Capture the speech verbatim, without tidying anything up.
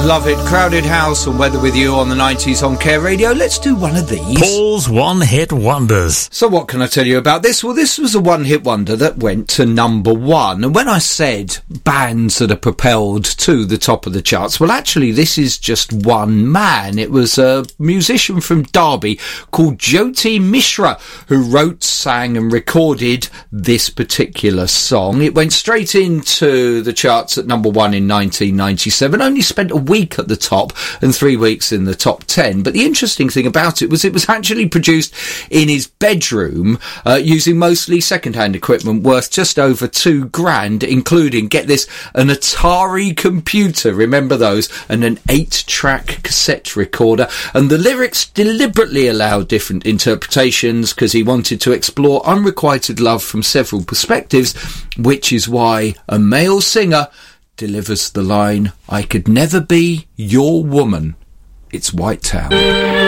love it. Crowded House and Weather With You on the nineties on Care Radio. Let's do one of these. Paul's one-hit wonders. So what can I tell you about this? Well, this was a one-hit wonder that went to number one. And when I said bands that are propelled to the top of the charts, well, actually, this is just one man. It was a musician from Derby called Jyoti Mishra who wrote, sang and recorded this particular song. It went straight into the charts at number one in nineteen ninety-seven. Only spent a week at the top and three weeks in the top ten. But the interesting thing about it was it was actually produced in his bedroom uh, using mostly second-hand equipment worth just over two grand, including, get this, an Atari computer, remember those, and an eight-track cassette recorder. And the lyrics deliberately allowed different interpretations because he wanted to explore unrequited love from several perspectives, which is why a male singer delivers the line, "I could never be your woman. It's White Town."